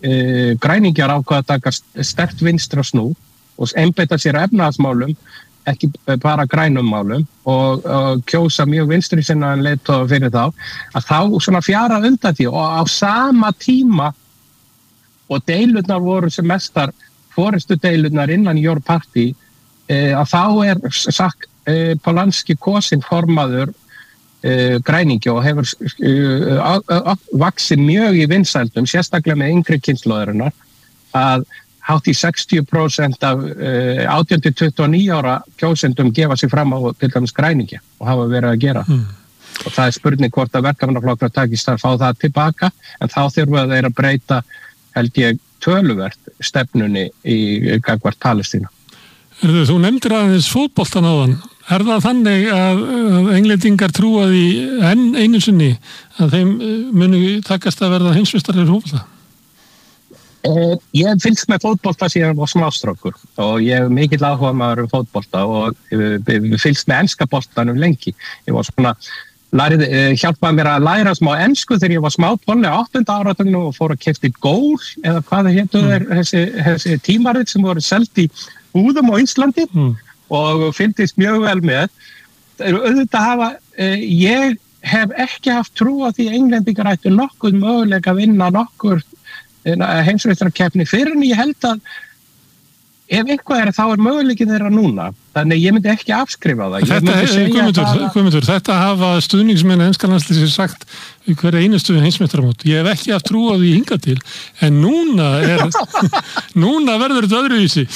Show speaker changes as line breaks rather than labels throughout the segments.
græningjar ákvað að taka sterkt vinstra snú og einbeita sér efnahagsmálum, ekki bara grænum málum og kjósa mjög vinstri sinnaðan leiðtoga fyrir þá, að þá svona fjara undan því og á sama tíma og deilurnar voru sem mestar forystu deilurnar innan Your Party, að þá Zach Polanski kosinn formaður græningi og hefur vaxið mjög í vinsældum, sérstaklega með yngri kynslóðarinnar, að hátt í 60% af 18-29 ára kjósendum gefa sig fram á til dæmis græningi og hafa verið að gera. Og það spurning hvort að verkefnaflokkar takist að fá það tilbaka, en þá þurfa þeir að breyta, held ég, töluvert stefnunni í gagnvart Palestínu.
Þú nefndir aðeins fótboltan áðan. Það þannig að Englendingar trúa því enn einu sinni að þeim muni takast að verða heimsmeistarar í fótbolta?
Ég fylgst með fótbolta síðan á smástrákur og ég mikill áhugamaður fótbolta og fylgst með enska boltanum lengi. Ég var svona hjálpaði mér að læra smá ensku þegar ég var smápolli á 8. áratugnum og fór að keypti Gól eða hvað það hétu þessi tímarit sem voru selt í búðum á Íslandi og fylgdist mjög vel með. Auðvitað hafa, ég hef ekki haft trú á því Englendingar ættu nokkuð möguleika að vinna nokkur heimsmeistarakeppni fyrir en ég held að ef eitthvað þá möguleikin þeirra núna. Þannig ég myndi ekki afskrifa það.
Guðmundur, þetta hafa stuðningsmenn enska landsliðsins sagt í hverja einustu heimsmeistaramót. Ég hef ekki haft trú á því hingað til, en núna verður þetta öðruvísi.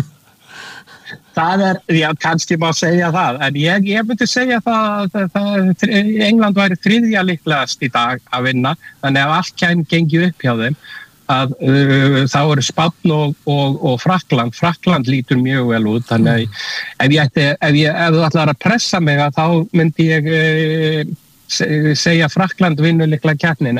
Það já, kannski má segja það, en ég myndi segja það að England væri þriðja líklegast í dag að vinna, þannig að allt gengi upp hjá þeim, að þá eru Spánn og Frakkland lítur mjög vel út, þannig að ef þú ætlar að pressa mig að þá myndi ég segja Frakkland vinnur líklega keppnin,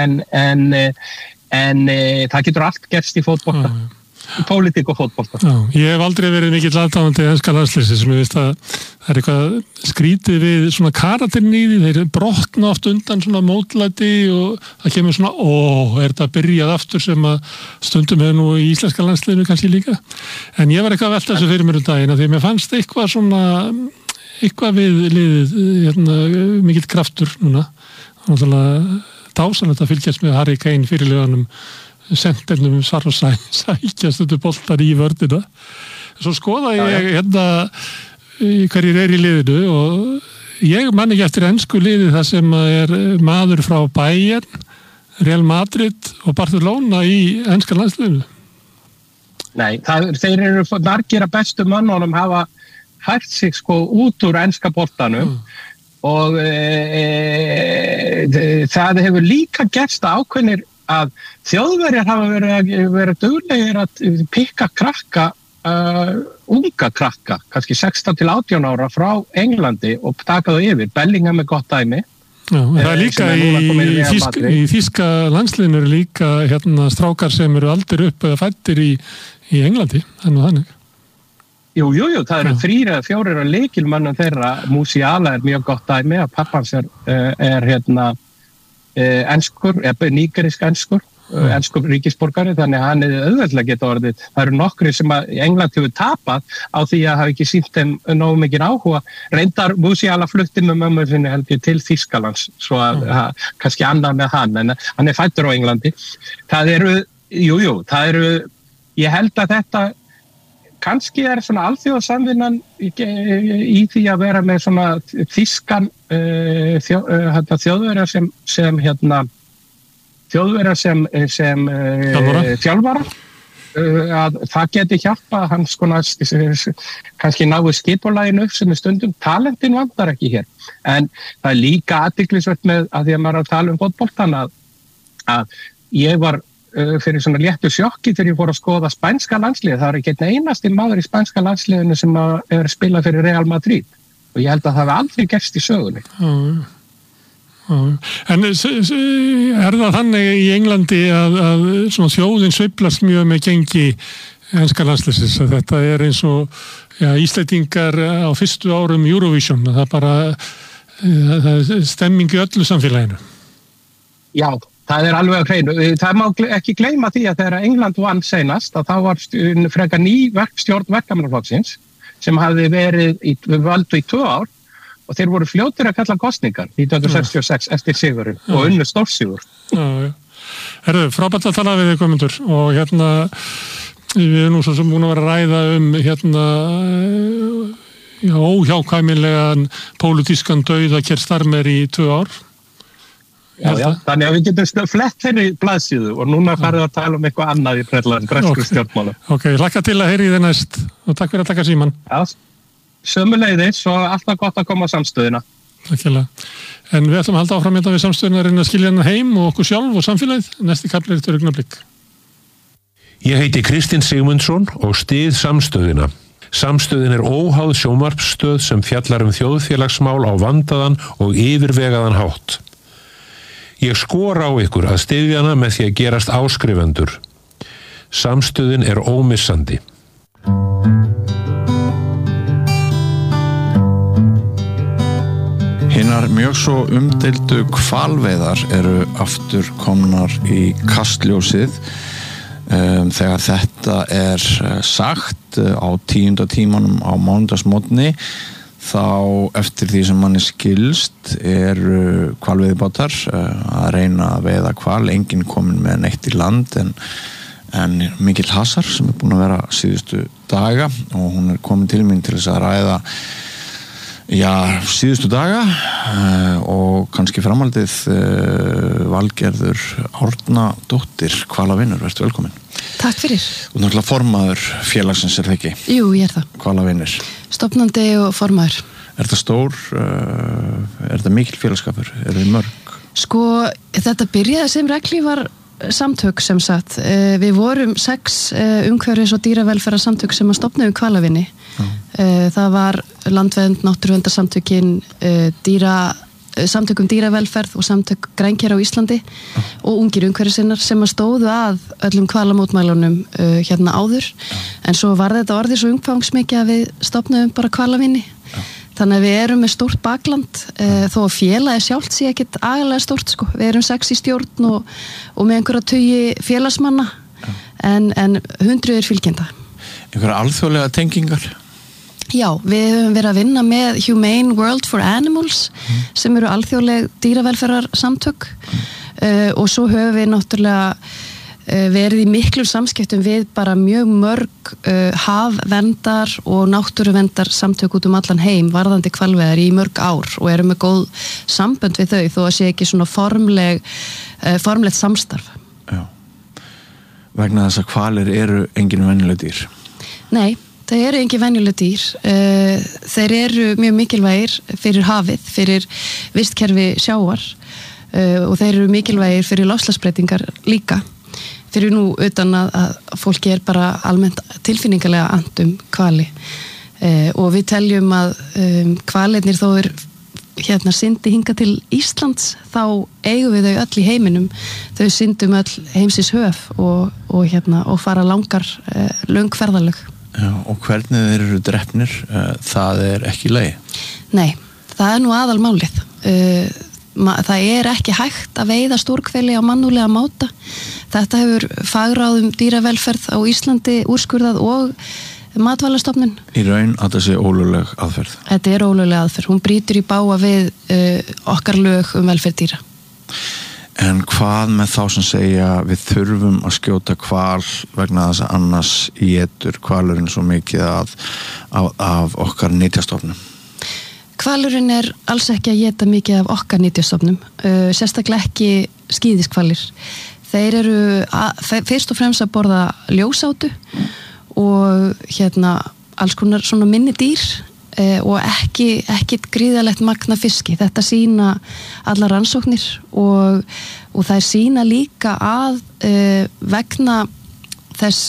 en það getur allt gerst í fótbolta. Pólitík og fótbolta.
Ég hef aldrei verið mikill aðdáandi enska landsliðsins, sem ég veist að það eitthvað skrítið við svona karakterinn í því, þeir brotna oft undan svona mótlæti og það kemur svona, þetta byrjað aftur sem að stundum hefur nú í íslenska landsliðinu kannski líka, en ég var eitthvað að velta þessu fyrir mér daginn, því mér fannst eitthvað við liðið, mikill kraftur núna, dásanlegt að fylgjast með Harry Kane fyrirliðanum sendernum svar og sækjast þetta boltar í vörðina. Svo skoða ég hverjir í liðinu og ég man ekki eftir ensku liði það sem maður frá Bayern, Real Madrid og Barcelona í enska landsliðinu.
Nei, þeir eru margir að bestu mönnunum hafa hægt sig út úr enska boltanum og það hefur líka gerst ákveðnir að Þjóðverjar hafa verið duglegir að pikka krakka, unga krakka, kannski 16 til 18 ára frá Englandi og taka þau yfir. Bellingham gott dæmi.
Já, það líka í þýska landsliðinu eru líka strákar sem eru aldrei upp eða fæddir í Englandi, þannig.
Jú, það eru 3 eða 4 lykilmönnum þeirra. Musiala mjög gott dæmi að pappans enskur, nígerisk enskur ríkisborgari, þannig að hann auðveldlega geta orðið. Það eru nokkri sem að England hefur tapað á því að hafa ekki sýnt þeim nógu mikið áhuga. Reyndar Musiala flutti með mömmu sinni held ég til Þýskalands, svo að kannski annað með hann, en hann fæddur á Englandi. Það eru, ég held að þetta kannski svona alþjóðasamvinnan í því að vera með svona þýskan þjóðverja sem þjálfara, að það geti hjálpað hann kannski náu skipulaginu upp sem stundum talentin vandar ekki hér, en það líka athyglisvert með að því að maður að tala fótboltan að ég var fyrir svona léttu sjokki þegar ég fór að skoða spænska landsliðið. Það ekki einn einasti maður í spænska landsliðinu sem spilað fyrir Real Madrid og ég held að það hafi aldrei gerst í sögunni.
En það þannig í Englandi að svona þjóðin sveiflast mjög með gengi enska landsliðsins, að þetta eins og Íslendingar á fyrstu árum Eurovision, að það bara það stemming í öllu samfélaginu?
Já, Það alveg að hreinu. Það má ekki gleyma því að þegar England vann seinast að þá var frekar ný stjórn Verkamannaflokksins sem hafði verið völdu í 2 ár og þeir voru fljótir að kalla kosningar 1966 eftir sigurinn og unnu stórsigur.
Já. Herðu, frábært að tala við þig, Guðmundur, og við erum nú svo sem búin að vera að ræða óhjákvæmilegan pólitískan dauðakjær Starmer í 2 ár.
Já, þannig að við getum flett henni blaðsíðu og núna farið að tala eitthvað annað í bresku stjórnmála.
Ok, hlakka til að heyri þig næst og takk fyrir að taka síman.
Já, sömuleiðis og alltaf gott að koma á samstöðina.
Takk hérlega. En við ætlum að halda áfram við samstöðina að reyna að skilja hana heim og okkur sjálf og samfélagið. Næsti kafli eftir augnablik.
Ég heiti Kristinn Sigmundsson og styð samstöðina. Samstöðin óháð sjónvarpsstöð sem fjallar þjóðfélagsmál á vandaðan og yfirvegaðan hátt. Ég skora á ykkur að styðja hana með því að gerast áskrifendur. Samstöðin ómissandi.
Hinar mjög svo umdeildu hvalveiðar eru aftur komnar í kastljósið þegar þetta sagt á 10. tímanum á mánudagsmorgni. Þá eftir því sem manni skilst eru hvalveiðibátar að reyna að veiða hval, enginn komin með neitt í land en mikill hasar sem búin að vera síðustu daga og hún komin til mín til þess að ræða síðustu daga og kannski framhaldið Valgerður Árnadóttir, hvalavinur, vertu velkomin.
Takk fyrir.
Og náttúrulega formaður félagsins það ekki?
Jú, ég það.
Hvalavinir.
Stofnandi og formaður.
Þetta stór, þetta mikil félagskapur? Þið mörg?
Sko, þetta byrjaði sem reglífar samtök sem sagt. Við vorum 6 umhverfis- og dýravelferðarsamtök sem að stofnuðu hvalavinni. Það var Landvernd, Náttúruverndarsamtökin, samtökum dýravelferð og samtök grænkera á Íslandi og ungir umhverfisinnar sem að stóðu að öllum hvalamótmælunum áður. En svo var þetta orðið svo umfangsmikið að við stofnuðum bara hvalavinni. Þannig að við erum með stórt bakland þó að félagið sjálft sé ekkert agalega stórt sko. Við erum 6 í stjórn og með einhverja 20 félagsmanna en 100 fylgjenda.
Einhverja alþjóðlega tengingar?
Já, við höfum verið að vinna með Humane World for Animals sem eru alþjóðleg dýravelferðarsamtök og svo höfum við náttúrulega verið í miklum samskiptum við bara mjög mörg hafverndar og náttúruverndar samtök út allan heim varðandi hvalveiðar í mörg ár og erum með góð sambönd við þau þó að sé ekki svona formlegt samstarf.
Já. Vegna þess að hvalir eru engin venjuleg dýr?
Nei. Það eru engin venjuleg dýr. Þeir eru mjög mikilvægir fyrir hafið, fyrir vistkerfi sjávar og þeir eru mikilvægir fyrir loftslagsbreytingar líka. Fyrir nú utan að fólki bara almennt tilfinningalega and hvali. Og við teljum að hvalirnir þó syndi hinga til Íslands, þá eigum við þau öll í heiminum. Þau syndum öll heimsins höf og fara löng ferðalög.
Já, og hvernig þeir eru drepnir, það ekki leið?
Nei, það nú aðalmálið. Það ekki hægt að veiða stórhveli á mannúðlega máta. Þetta hefur fagráðum dýravelferð á Íslandi úrskurðað og Matvælastofnun.
Í raun að það sé ólögleg aðferð? Þetta
ólögleg aðferð. Hún brýtur í bága við okkar lög velferð dýra.
En hvað með þá sem segja við þurfum að skjóta hval vegna þess að annars étur hvalurinn svo mikið af okkar nytjastofnum?
Hvalurinn alls ekki að éta mikið af okkar nytjastofnum, sérstaklega ekki skíðishvalir. Þeir eru fyrst og fremst að borða ljósátu og alls konar svona minni dýr og ekki gríðalegt magna fiski. Þetta sýna allar rannsóknir og það sýna líka að vegna þess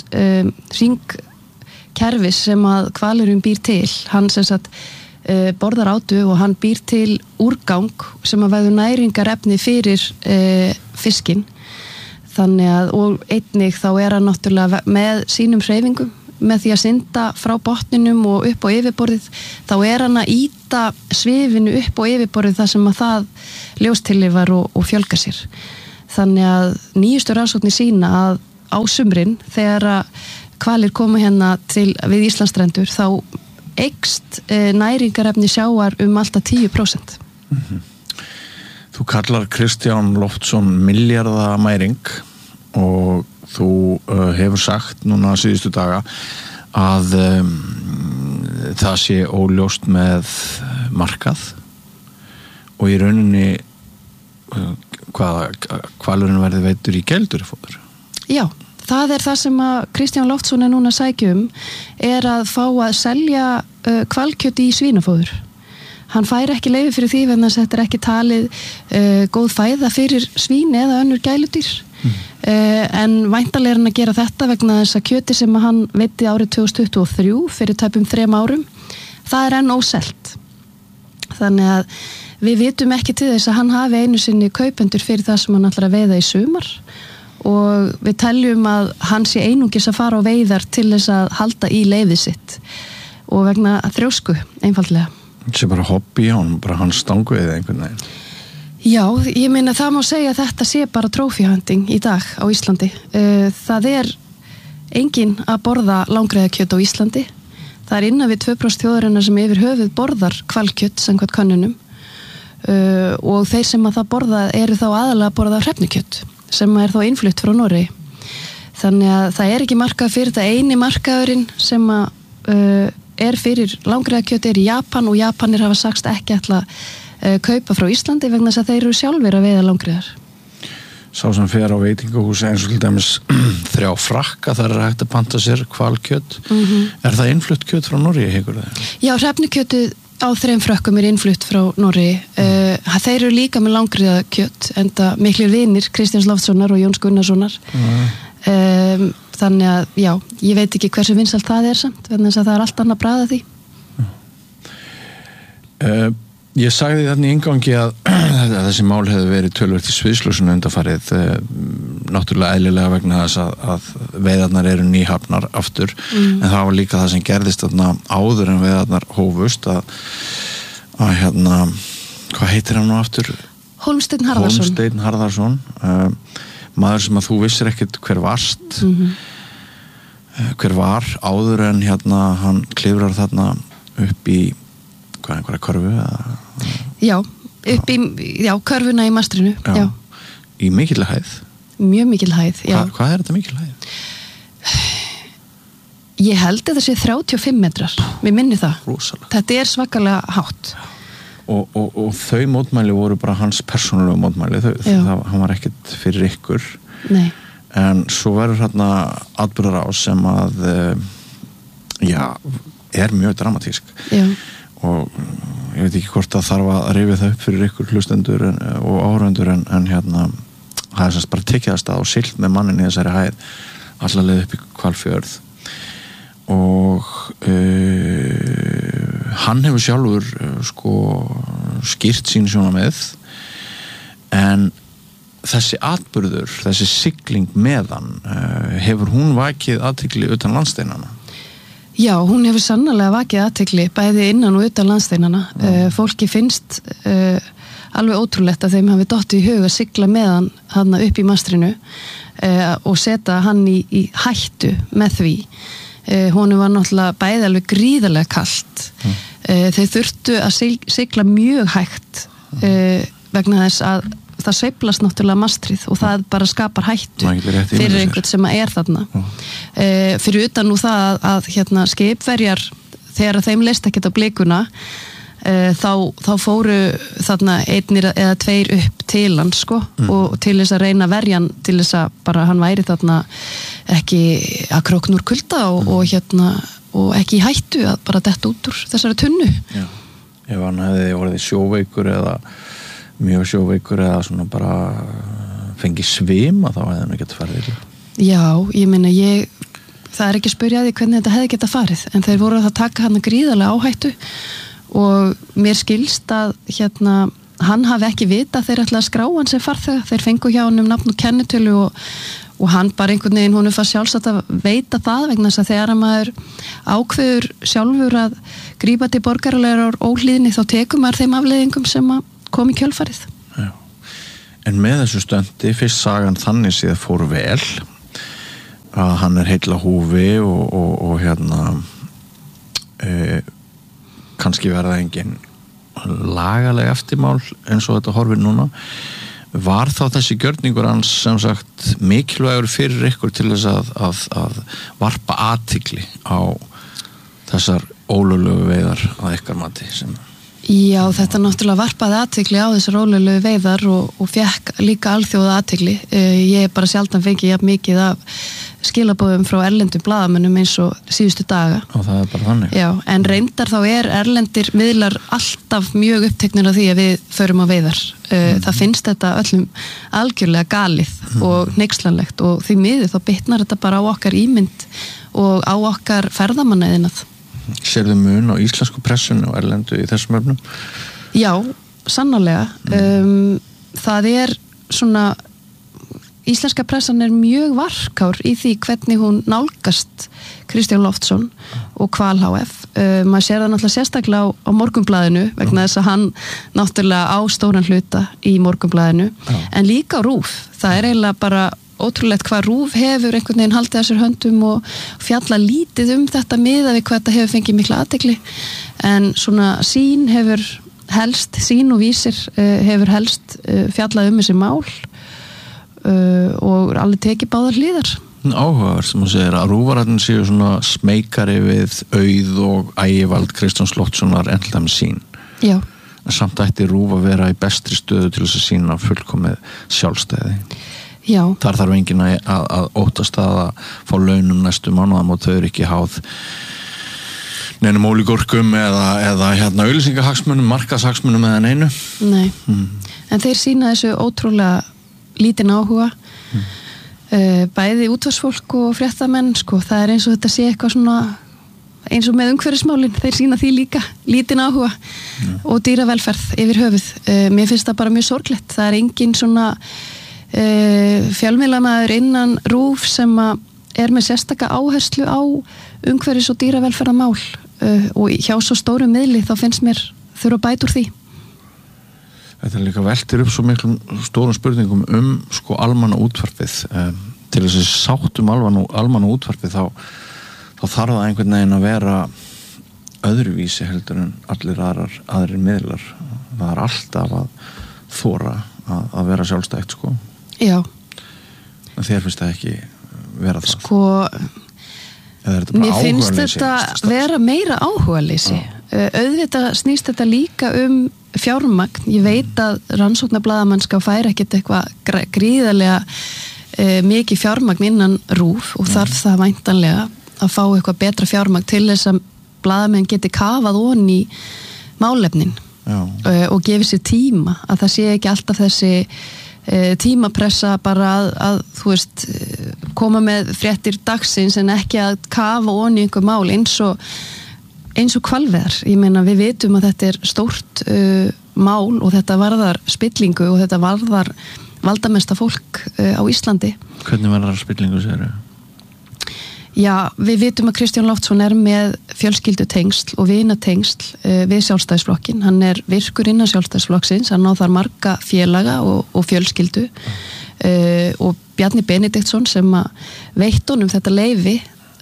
hringkerfis sem að hvalurinn býr til, hann sem sagt borðar átu og hann býr til úrgang sem að verður næringarefni fyrir fiskinn. Þannig að, og einnig þá hann náttúrulega með sínum hreyfingum með því að synda frá botninum og upp á yfirborðið, þá hann að ýta svifinu upp á yfirborðið þar sem að það ljóstillifar og fjölga sér. Þannig að nýjustu rannsóknir sýna að á sumrin þegar að hvalir koma hérna við Íslandsstrendur þá eykst næringarefni sjávar alltaf 10%.
Þú kallar Kristján Loftsson milljarðamæring og þú hefur sagt núna síðustu daga að það sé óljóst með markað og í rauninni hvalurinn verði veiddur í geldurfóður.
Já, það það sem að Kristján Loftsson núna sækjum að fá að selja hvalkjöt í svínafóður. Hann fær ekki leyfi fyrir því vegna þess að þetta ekki talið góð fæða fyrir svín eða önnur gæludýr. En væntanlega hann að gera þetta vegna þess að kjöti sem hann veiddi árið 2023 fyrir tæpum 3 árum, það enn óselt. Þannig að við vitum ekki til þess að hann hafi einu sinni kaupendur fyrir það sem hann ætlar að veiða í sumar og við teljum að hann sé einungis að fara á veiðar til þess að halda í leyfið sitt og vegna þrjósku einfaldlega.
Það sé bara hobby á hann, bara hans stangveiði einhvern veginn.
Já, ég meina það má segja að þetta sé bara trophy-hunting í dag á Íslandi. Það enginn að borða langreyðakjöt á Íslandi. Það innan við 2% þjóðarinnar sem yfir höfuð borðar hvalkjöt samkvæmt könnunum og þeir sem að það borða eru þá aðalega að borða hrefnukjöt sem þá innflutt frá Noregi. Þannig að það ekki markað fyrir þetta eini markaðurinn sem að fyrir langreyðakjöt í Japan og Japanir hafa sagst ekki ætla kaupa frá Íslandi vegna þess að þeir eru sjálfir að veiða langreyðar.
Sá sem fer á veitingahúsi eins og til dæmis 3 frakka þar hægt að panta sér hvalkjöt. Það innflutt kjöt frá Noregi, hegur það? Já, hrefnukjötið
á 3 frökkum innflutt frá Noregi. Þeir eru líka með langreyðakjöt enda miklir vinir Kristjáns Loftssonar og Jóns Gunnarssonar. Þannig að, já, ég veit ekki hversu vinsælt það samt, vegna þess að það allt annað bragð af því.
Ég sagði þarna í inngangi að þessi mál hefði verið töluvert í sviðsljósinu undanfarið, náttúrulega eðlilega vegna þess að veiðarnar eru nýhafnar aftur, en það var líka það sem gerðist þarna áður en veiðarnar hófust að hérna, hvað heitir hann nú aftur?
Hólmsteinn Harðarsson.
Hólmsteinn Harðarsson, maður sem að þú vissir ekkert hver varst, hver var áður en hérna hann klifrar þarna upp í einhverja körfu?
Já, upp í körfuna í mastrinu. Já.
Í mikilli hæð?
Mjög mikil hæð, já.
Hvað þetta mikil hæð?
Ég held að það sé 35 metrar, mér minni það.
Rosalega.
Þetta svakalega hátt.
Og þau mótmæli voru bara hans persónulegu mótmæli, hann var ekkert fyrir ykkur.
Nei.
En svo verður hérna atburðarás sem að, mjög dramatísk.
Já.
Og ég veit ekki hvort það þarf að rifja það upp fyrir ykkur hlustendur og áhorfendur en hérna það semst bara tekið að stað og siglt með mannin í þessari hæð alla leið upp í Hvalfjörð og hann hefur sjálfur skýrt sín sjónarmið en þessi atburður, þessi sigling með hann hefur hún vakið athygli utan landsteinana?
Já, hún hefur sannarlega vakið athygli bæði innan og utan landsteinana. Fólki finnst alveg ótrúlegt að þeim hafi dottið í hug að sigla með hann upp í mastrinu og setja hann í hættu með því. Honum var náttúrulega bæði alveg gríðarlega kalt. Þeir þurftu að sigla mjög hægt vegna þess að það sveiflast náttúrulega mastrið og það bara skapar hættu fyrir einhvern sem þarna. Fyrir utan nú það að hérna, skipverjar, þegar þeim leist ekkert á blikuna, þá fóru þarna 1 eða 2 upp til hann og til þess að reyna verjan til þess að bara hann væri þarna ekki að krókna úr kulda og ekki í hættu að bara detta út úr þessari tunnu.
Já. Ef hann hefði orðið sjóveikur eða mjög sjóveikur eða svona bara fengið svima þá hefði hann ekkert farið.
Já, ég meina það ekki að spyrja því hvernig þetta hefði getað farið en þeir voru að taka hann gríðarlega áhættu og mér skilst að hann hafi ekki vita þeir ætla að skrá hann sem farþega, þeir fengu hjá hann nafn og kennitölu og hann bara einhvern veginn, hún fannst sjálfsagt að veita það vegna þess að þegar maður ákveður sjálfur að grípa til borgaralegar óhlýðni þá tekur maður þeim afleiðingum sem að kom í kjölfarið.
Já. En með þessu stöndi, fyrst sagan þannig séð fór vel, að hann heill á húfi og kannski verða engin lagaleg eftirmál eins og þetta horfir núna. Var þá þessi gjörningur hans sem sagt mikilvægur fyrir ykkur til þess að varpa athygli á þessar ólöglegu veiðar að ykkar mati sem...
Já, þetta náttúrulega varpaði athygli á þessar ólöglegu veiðar og fekk líka alþjóða athygli. Ég bara sjaldan fengi jafn mikið af skilaboðum frá erlendum blaðamönnum eins og síðustu daga.
Og það bara þannig.
Já, en reyndar þá erlendir miðlar alltaf mjög uppteknir af því að við förum á veiðar. Það finnst þetta öllum algjörlega galið og hneykslanlegt og því miður þá bitnar þetta bara á okkar ímynd og á okkar ferðamannaðinað.
Sérðu mun á íslensku pressunni og erlendu í þessum efnum?
Já, sannarlega. Það svona íslenska pressan mjög varkár í því hvernig hún nálgast Kristján Loftsson og Hval HF. Maður sér það náttúrulega sérstaklega á Morgunblaðinu vegna þess að hann náttúrulega á stóran hluta í Morgunblaðinu en líka á RÚV. Það eiginlega bara ótrúlegt hvað RÚV hefur einhvern veginn haldið að sér höndum og fjalla lítið þetta miðað við hvað þetta hefur fengið mikla athygli en svona Sýn og Vísir hefur helst fjallað þessi mál og alveg tekið báðar hliðar.
Áhugaverð sem þú segir að RÚV-arnir séu svona smeykari við Auð og Ægivald Kristjáns Loftssonar en til dæmis Sýn.
Já.
En samt ætti RÚV að vera í bestri stöðu til þess að sýna fullkomið sjálfstæði.
Já.
Þar þarf enginn að óttast að fá launum næstu mánuðum og þau ekki háð neinum ólígorkum eða auglýsingahagsmunum, markaðshagsmunum eða neinu.
Nei, en þeir sýna þessu ótrúlega lítinn áhuga bæði útvarpsfólk og fréttamenn það eins og þetta sé eitthvað svona eins og með umhverfismálin, þeir sýna því líka lítinn áhuga og dýravelferð yfir höfuð. Mér finnst það bara mjög sorglegt. Það engin svona fjölmiðlamaður innan RÚV sem með sérstaka áherslu á umhverfis- og dýravelferðarmál og hjá svo stórum miðli þá finnst mér þurfa að bæta úr því.
Þetta líka veltir upp svo miklum stórum spurningum almanna útvarpið til þess að sátt almanna útvarpið þá þarf það einhvern veginn að vera öðruvísi heldur en allir aðrir miðlar. Það alltaf að þora að vera sjálfstætt
Já.
En þér finnst það ekki vera það?
Mér finnst þetta vera meira áhugaleysi. Auðvitað snýst þetta líka fjármagn. Ég veit að rannsóknarblaðamannska fær ekkert eitthvað gríðarlega mikið fjármagn innan RÚV og þarf það væntanlega að fá eitthvað betra fjármagn til þess að blaðamenn geti kafað onni í málefnin og gefið sér tíma að það sé ekki alltaf þessi tímapressa bara að þú veist koma með fréttir dagsins en ekki að kafa onni einhver mál eins og hvalveiðar. Ég meina við vitum að þetta stórt mál og þetta varðar spillingu og þetta varðar valdamesta fólk á Íslandi.
Hvernig varðar spillingu segirðu?
Já, við vitum að Kristján Loftsson með fjölskyldutengsl og vinatengsl við Sjálfstæðisflokkin. Hann virkur innan Sjálfstæðisflokksins, hann á þar marga félaga og fjölskyldu og Bjarni Benediktsson sem veitt honum þetta leyfi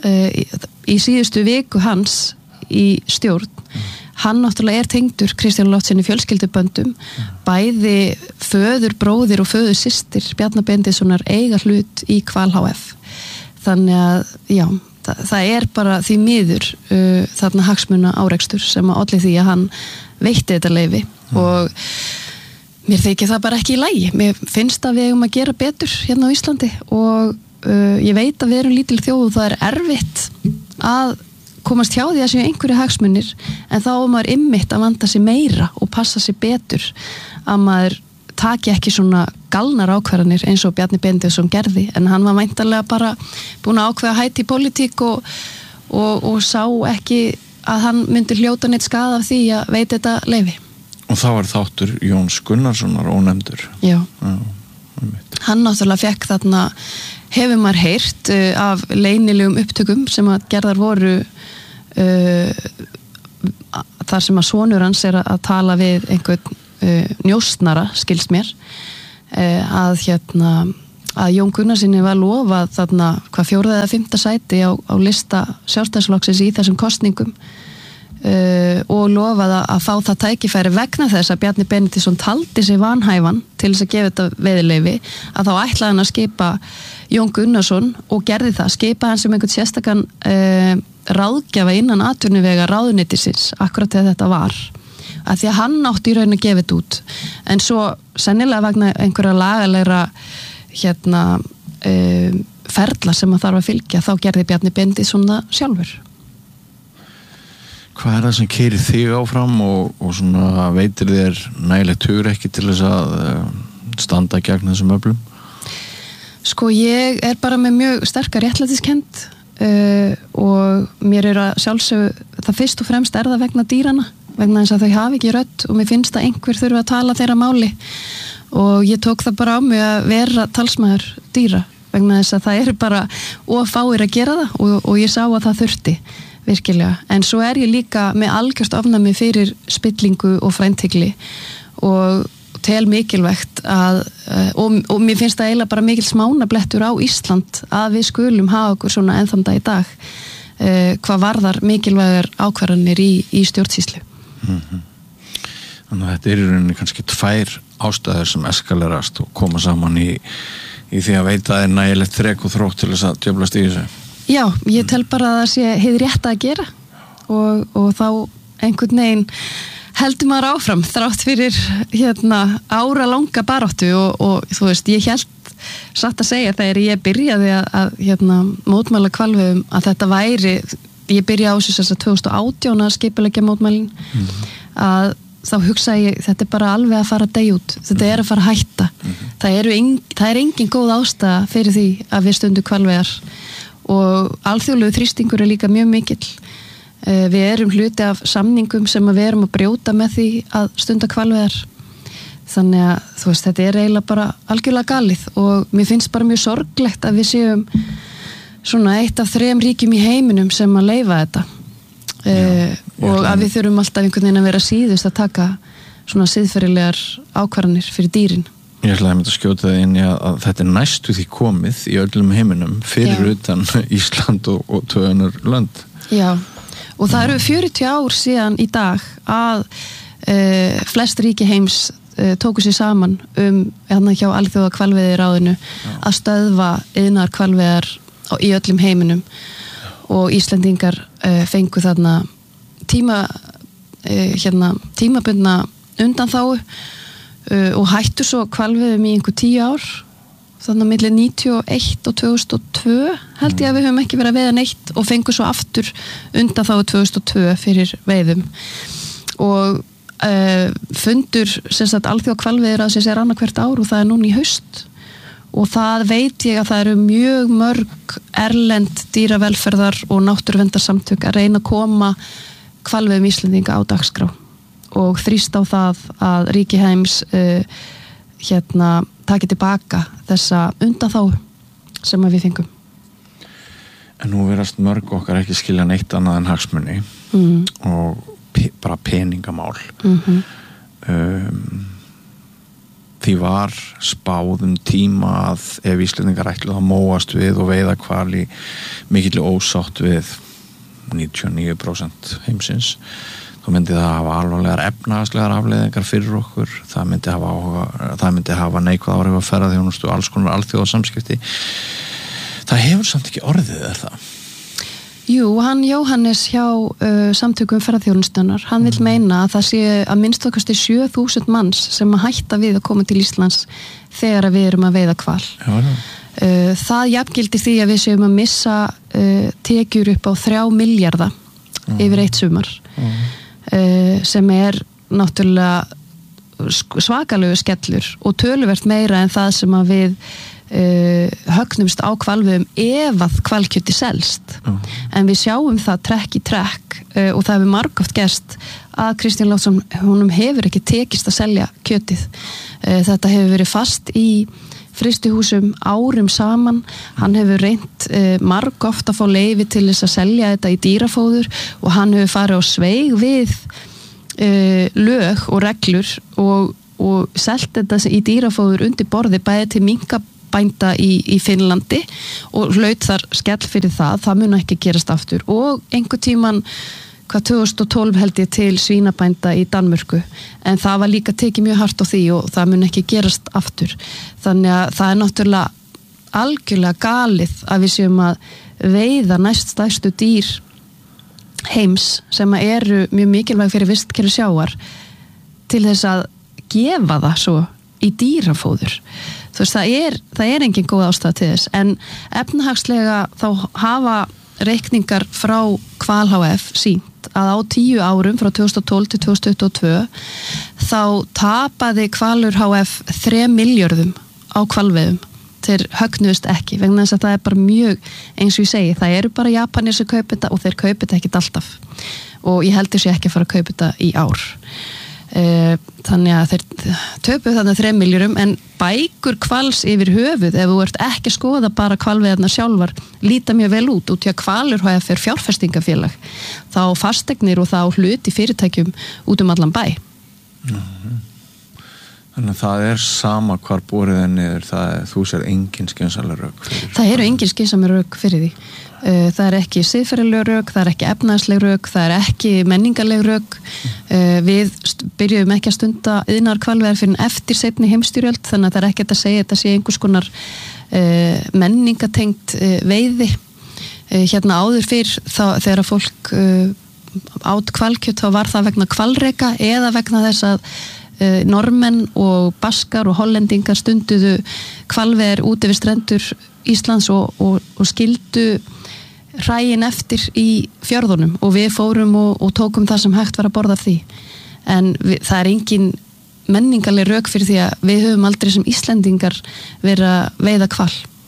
í síðustu viku hans í stjórn. Hann náttúrulega tengdur Kristján Loftsson í fjölskylduböndum, bæði föður, bróðir og föður systir Bjarni Benediktssonar eiga hlut í Hval HF. Þannig að, já, það bara því miður þarna hagsmuna árekstur sem olli því að hann veitti þetta leyfi og mér þykir það bara ekki í lagi. Mér finnst að við eigum að gera betur hérna á Íslandi og ég veit að við erum lítil þjóð og það erfitt að komast hjá því að séu einhverju hagsmunir en þá maður einmitt að vanda sig meira og passa sig betur að maður taki ekki svona galnar ákvarðanir eins og Bjarni Benediktsson gerði en hann var væntanlega bara búin að ákveða hætti í pólitík og sá ekki að hann myndi hljóta neitt skaða af því að veita þetta leyfi.
Og þá þáttur Jóns Gunnarssonar ónefndur.
Já. Hann náttúrulega fekk þarna hefur maður heyrt af leynilegum upptökum sem að gerðar voru þar sem að sonur hans að tala við einhvern njósnara, skilst mér að Jón Gunnarsinni var lofað þarna hvað 4. eða 5. sæti á lista Sjálfstæðisflokksins í þessum kosningum og lofað að fá það tækifæri vegna þess að Bjarni Benediktsson taldi sig vanhæfan til þess að gefa þetta veiðileyfi, að þá ætlaði hann að skipa Jón Gunnarsson og gerði það, skipa hann sem einhvern sérstakann ráðgjafa innan atvinnuvega ráðuneytisins akkurat þegar þetta var, að því að hann átti í raun að gefa þetta út, en svo sennilega vegna einhverja lagalegra ferla sem að þarf að fylgja, þá gerði Bjarni Benediktsson það sjálfur.
Hvað er það sem keyrir þig áfram og svona veitir þér nægilegt hugrekki til þess að standa gegn þessum öflum?
Sko, ég er bara með mjög sterkar réttlætiskennd og mér að sjálfsög, það fyrst og fremst það vegna dýrana, vegna þess að þau hafi ekki rödd og mér finnst að einhver þurfa að tala þeirra máli og ég tók það bara á mig að vera talsmaður dýra, vegna þess að það eru bara fáir að gera það og ég sá að það þurfti virkilega, en svo er ég líka með algjört ofnæmi fyrir spillingu og fræntigli og tel mikilvægt að og mér finnst það eiginlega bara mikil smánablettur á Ísland að við skulum hafa okkur svona ennþann dag í dag hvað varðar mikilvægar ákvarðanir í stjórnsýslu.
Þannig að þetta er í rauninni kannski 2 ástæður sem eskalerast og koma saman í því að veita að það er nægilegt þrek og þrótt til þess að djöflast í þessu.
Já, ég tel bara að það sé hið rétt að gera og þá einhvern veginn heldur maður áfram þrátt fyrir ára langa baráttu og þú veist, ég held satt að segja þegar ég byrjaði að mótmæla hvalveiðum að þetta væri, ég byrjaði á þess að 2018 að skipuleggja mótmælin að þá hugsaði ég, þetta er bara alveg að fara að deyja út, þetta er að fara að hætta það er engin góð ástæða fyrir því að við stundum hvalveiðar og alþjóðlegu þrýstingur er líka mjög mikill. Við erum hluti af samningum sem við erum að brjóta með því að stunda hvalveiðar. Þannig að þú veist, þetta er eiginlega bara algjörlega galið og mér finnst bara mjög sorglegt að við séum svona 1 af 3 ríkjum í heiminum sem að leyfa þetta. Og að við þurfum alltaf einhvern veginn að vera síðust að taka svona siðferðilegar ákvarðanir fyrir dýrin.
Ég ætlaði að skjóta það inn í að þetta er næstu því komið í öllum heiminum fyrir utan Ísland og 2 önnur lönd.
Já, og það eru 40 ár síðan í dag að flest ríki heims tóku sér saman hjá Alþjóða hvalveiðiráðinu að stöðva iðnaðar hvalveiðar í öllum heiminum og Íslendingar fengu þarna tímabundna undanþágu og hættu svo hvalveiðum í einhver 10 ár þannig að milli 91 og 2002 held ég að við höfum ekki verið að veiða neitt og fengu svo aftur undanþágu 2002 fyrir veiðum og fundur sem sagt Alþjóða hvalveiðiráðsins er annað hvert ár og það er núna í haust og það veit ég að það eru mjög mörg erlend dýravelferðar og náttúruverndarsamtök að reyna að koma hvalveiðum Íslendinga á dagskrá og þrýst á það að ríki heims taki tilbaka þessa undanþágu sem við fengum.
En nú verast mörg okkar ekki skilja neitt annað en hagsmuni og bara peningamál. Því var spáð tíma að ef Íslendingar ætluðu að móast við og veiða hval í mikilli ósátt við 99% heimsins þá myndi það hafa alvarlegar efnahagslegar afleiðingar fyrir okkur, það myndi hafa neikvæð áhrif að ferðaþjónustu og alls konar alþjóðasamskipti. Það hefur samt ekki orðið, er það?
Jú, hann Jóhannes hjá samtökum ferðaþjónustunar, hann vill meina að það sé að minnst okkar 7.000 manns sem að hætta við að koma til Íslands þegar við erum að veiða hval. Það jafngildir því að við séum að missa tekjur upp á 3 milljarða yfir eitt sumar. Sem er náttúrulega svakalegu skellur og töluvert meira en það sem að við högnumst á hvalveiðum ef að hvalkjöti selst en við sjáum það trekk í trekk og það hefur margoft gerst að Kristján Loftsson, honum hefur ekki tekist að selja kjötið. Þetta hefur verið fast í frystihúsum árum saman, hann hefur reynt margoft að fá leyfi til þess að selja þetta í dýrafóður og hann hefur farið á sveig við lög og reglur og og selt þetta í dýrafóður undir borði bæði til minkabænda í Finnlandi og hlaut þar skell fyrir það mun ekki gerast aftur og einhver tíman 2012 held ég til svínabænda í Danmörku en það var líka tekið mjög hart á því og það mun ekki gerast aftur þannig að það náttúrulega algjörlega galið að við séum að veiða næst stærstu dýr heims sem eru mjög mikilvæg fyrir vistkerfi sjávar til þess að gefa það svo í dýrafóður þú veist það er engin góð ástæða til þess en efnahagslega þá hafa reikningar frá Hval HF sýnt að á 10 árum frá 2012 til 2022 þá tapaði Hvalur HF 3 milljörðum á hvalveiðum þeir högnuðust ekki vegna þess að það er bara mjög eins og ég segi það eru bara Japanir sem kaupa þetta og þeir kaupa þetta ekkert alltaf og ég held þessi ekki að fara að kaupa þetta í ár þannig að þeir töpuð þannig 3 milljörðum en bækur hvals yfir höfuð ef þú ert ekki að skoða bara hvalveiðarnar sjálfar líta mjög vel út því að Hvalur HF er fjárfestingafélag þá fasteignir og þá hluti fyrirtækjum út allan bæ
Þannig að það er sama hvar borið er niður þú sér engin skynsamleg rök fyrir
það eru engin skynsamleg rök fyrir því það er ekki siðferðileg rök, það er ekki efnahagsleg rök, það er ekki menningarleg rök við byrjuðum ekki að stunda iðnar hvalveiðar fyrir eftir seinni heimsstyrjöld þannig að það er ekki að segja þetta sé einhvers konar menningatengt veiði hérna áður fyrr þegar fólk át hvalkjöt þá var það vegna hvalreka eða vegna þess að Normenn og Baskar og Hollendingar stunduðu hvalveiðar úti við strendur Íslands og skildu hræin eftir í fjörðunum og við fórum og tókum það sem hægt var að borða því en það er engin menningarleg rök fyrir því að við höfum aldrei sem Íslendingar verið að veiða hval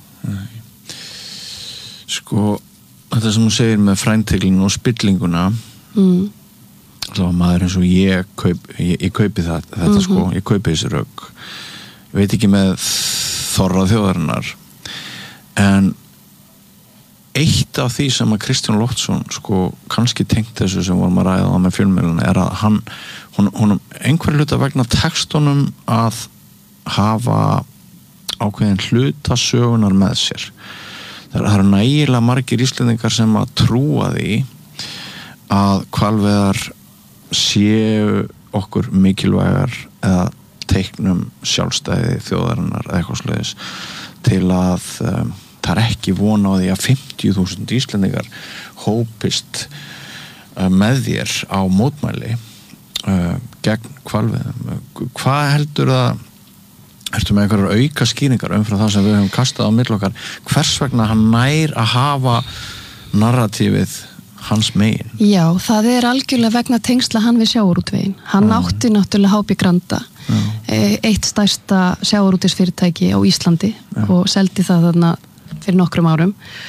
Sko þetta sem þú segir með frænteglinu og spillinguna þá maður eins og ég kaupi þetta sko, ég kaupi þessi rök ég veit ekki með þorra þjóðarinnar en eitt af því sem að Kristján Loftsson sko kannski tengt þessu sem vorum að ræða með fjölmiðluna er að hún einhver hluta vegna textunum að hafa ákveðin hluta sögunar með sér það eru nægilega margir Íslendingar sem að trúa því að hvalveiðar séu okkur mikilvægar eða teiknum sjálfstæði þjóðarinnar eða eitthvað svoleiðis til að það er ekki von á því að 50.000 Íslendingar hópist með þér á mótmæli gegn hvalveiðum. Hvað heldur það, ertu með einhverjar auka skýringar umfram það sem við höfum kastað á milli okkar, hvers vegna hann nær að hafa narratífið hans megin? Já,
það er algjörlega vegna tengsla hann við sjávarútveginn. Hann átti náttúrulega HB Granda, eitt stærsta sjávarútvegsfyrirtæki á Íslandi og seldi það þarna fyrir nokkrum árum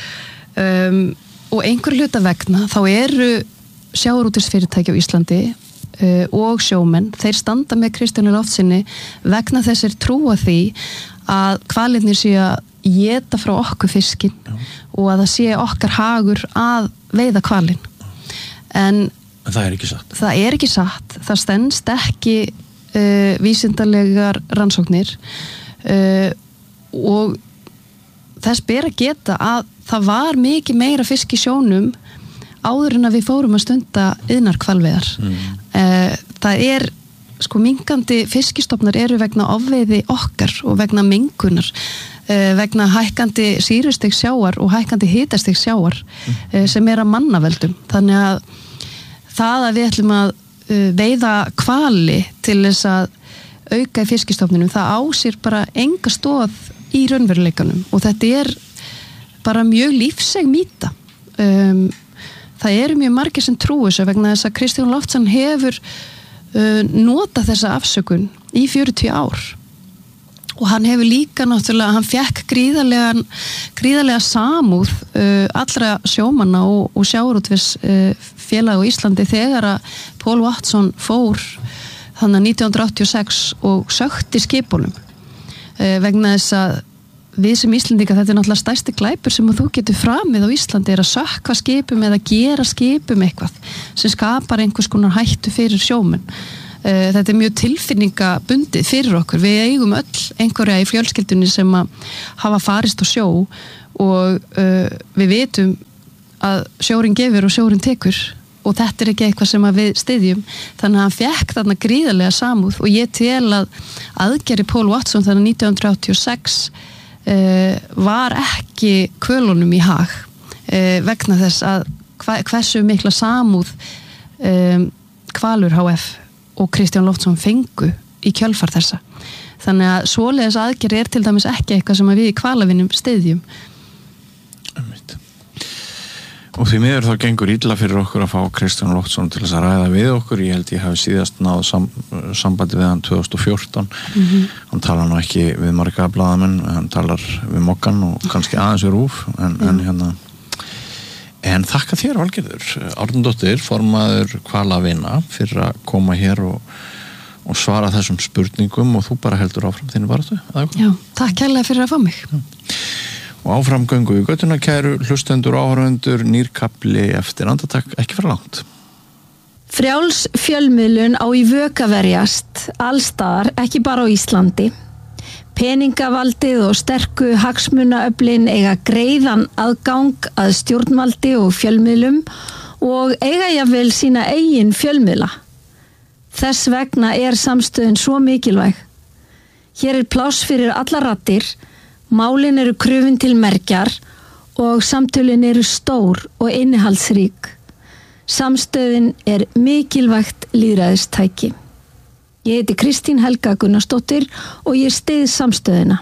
og einhver hluta vegna þá eru sjávarútvegsfyrirtæki á Íslandi og sjómenn, þeir standa með Kristjáni Loftsinni vegna þessir trúa því að hvalirnir séu að éta frá okkur fiskinn og að það sé okkar hagur að veiða hvalinn en
það er ekki satt.
Það er ekki satt, það stenst ekki vísindalegar rannsóknir og þess ber að geta að það var mikið meira fisk í sjónum áður en að við fórum að stunda iðnar hvalveiðar. Það er sko minkandi fiskistofnar eru vegna ofveiði okkar og vegna mengunar, vegna hækkandi sýrustigs sjávar og hækkandi hitastigs sjávar sem er að mannaveldum. Þannig að það að við ætlum að veiða hvali til þess að auka í fiskistofninum, það ásýr bara enga stoð í raunveruleikanum og þetta er bara mjög lífseg mýta. Það eru mjög margir sem trúi þessu vegna þess að Kristján Loftsson hefur notað þessa afsökun í 40 ár og hann hefur líka náttúrulega, hann fekk gríðarlega samúð allra sjómanna og sjávarútvegs félag á Íslandi þegar að Paul Watson fór þannig 1986 og sökti skipunum vegna þess að við sem Íslendinga, þetta er náttúrulega stærsti glæpur sem þú getur framið á Íslandi er að sökkva skipum eða gera skipum eitthvað sem skapar einhvers konar hættu fyrir sjómenn Þetta mjög tilfinningabundið fyrir okkur. Við eigum öll einhverja í fjölskyldunni sem að hafa farist á sjó og við vitum að sjórinn gefur og sjórinn tekur og þetta ekki eitthvað sem að við styðjum. Þannig að hann fékk þarna gríðarlega samúð og ég tel að aðgerri Paul Watson þannig 1986 var ekki kvölunum í hag vegna þess að hversu mikla samúð Hvalur HF og Kristján Loftsson fengu í kjölfar þessa. Þannig að svoleiðis aðgerð til dæmis ekki eitthvað sem við í Hvalavinum styðjum.
Og því miður þá gengur illa fyrir okkur að fá Kristján Loftsson til þess að ræða við okkur. Ég held ég hafi síðast náð sambandi við hann 2014. Hann talar nú ekki við marga blaðamenn, hann talar við Moggan og kannski aðeins við RÚV, en þakka þér, Valgerður Árnadóttir, formaður Hvalavina, fyrir að koma hér og svara þessum spurningum og þú bara heldur áfram þínu baráttu.
Já, takk kærlega fyrir að fá mig.
Og áfram göngu í göttuna, kæru hlustendur og áhorfendur, nýr kafli eftir andartak, ekki fara langt.
Frjáls fjölmiðlun á í vök að verjast, allstaðar, ekki bara á Íslandi. Peningavaldið og sterku hagsmunaöflin eiga greiðan aðgang að stjórnvaldi og fjölmiðlum og eiga jafnvel sína eigin fjölmiðla. Þess vegna samstöðin svo mikilvæg. Hér pláss fyrir allar raddir, málin eru krufin til mergjar og samtölin eru stór og innihaldsrík. Samstöðin mikilvægt lýðræðistæki. Ég heiti Kristín Helga Gunnarsdóttir og ég styð samstöðina.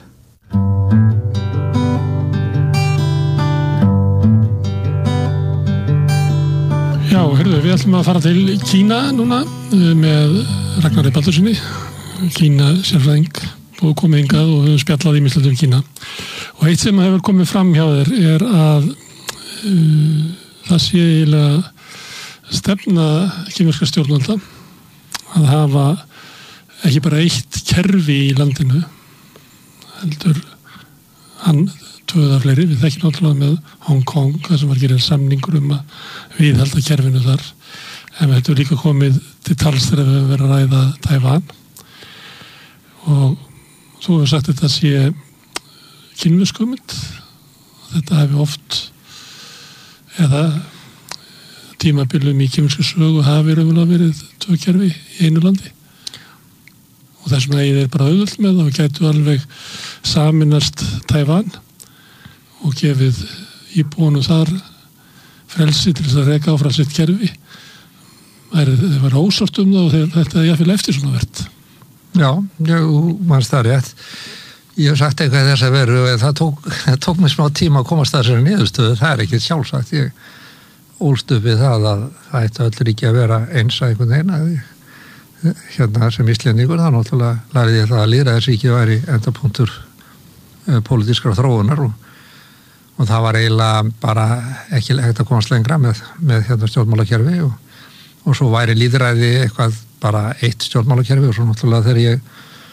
Já, heyrðu, við ætlum að fara til Kína núna með Ragnari Baldurssoni, Kína sérfræðing, og komið hingað og við höfum spjallað ýmislegt Kína. Og eitt sem hefur komið fram hjá þér að það sé eiginlega stefna kínverska stjórnvalda að hafa ekki bara eitt kerfi í landinu, heldur hann tvöða fleiri, við þekkjum náttúrulega með Hong Kong, það sem var gerðið samningur að viðhalda kerfinu þar, en við hefum líka komið til tals þegar við höfum verið að ræða Tævan og þú hefur sagt að þetta sé kínversku hugmynd, þetta hefur oft eða tímabilum í kínversku sögu hafi verið tvö kerfi í einu landi. Og þessum eigið bara auðvöld með það og gætu alveg saminast Tævan og gefið íbúanum þar frelsi til þess að reka áfram sitt kerfi. Þeir var ósátt það og þetta jafnvel eftir svona verð.
Já, mannst það rétt. Ég hef sagt eitthvað þess að veru og það tók mig smá tíma að komast að þessari niðurstöðu. Það ekki sjálfsagt. Ég ólst upp við það að það ætti öll ríki að vera eins að einhvern veginn hérna sem Íslendingur, þá náttúrulega lærði ég það að lýðræðisríki væri endapunktur pólitískrar þróunar og það var eiginlega bara ekki hægt að komast lengra með hérna stjórnmálakerfi og svo væri lýðræði eitthvað bara eitt stjórnmálakerfi og svo náttúrulega þegar ég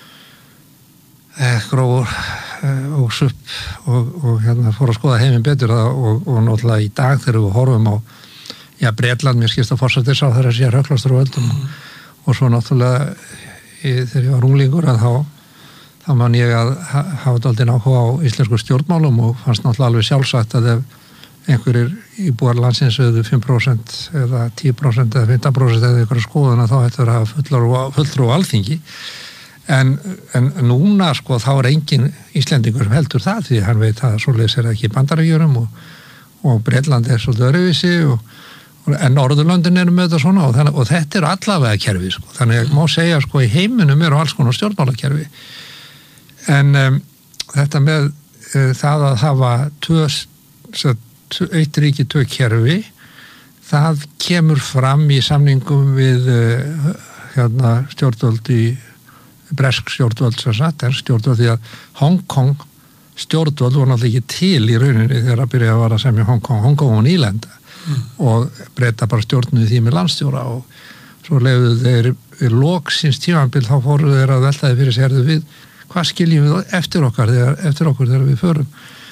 grófur og supp og hérna fór að skoða heiminn betur og náttúrulega í dag þegar við horfum á Bretland, mér skilst að forsætisráðherra sé röklastur á öldum og svo náttúrulega þegar ég var unglingur að þá man ég að hafa dálítið áhuga á íslensku stjórnmálum og fannst náttúrulega alveg sjálfsagt að ef einhverjir íbúar landsins auðu 5% eða 10% eða 15% eða einhverja skoðuna þá ættu að hafa fulltrú á Alþingi en núna sko þá engin Íslendingur sem heldur það því hann veit að svoleiðis ekki í Bandaríkjunum og Bretland svolítið öðruvísi en Norðurlöndin með þetta svona og þetta allavega kerfi sko. Þannig að má segja sko í heiminum alls konar stjórnmálakerfi en þetta með það að hafa eitt ríki tvö kerfi það kemur fram í samningum við stjórnvöld í bresk stjórnvöld sem sagt stjórnvöld því að Hong Kong stjórnvöld voru náttúrulega ekki til í rauninni þegar að byrja að vara sem í Hong Kong og nýlenda og breyta bara stjórnuði því með landstjóra og svo leiðu þeir loksins tímabil þá fóru þeir að veltaði fyrir sér við hvað skiljum við eftir okkur þegar við förum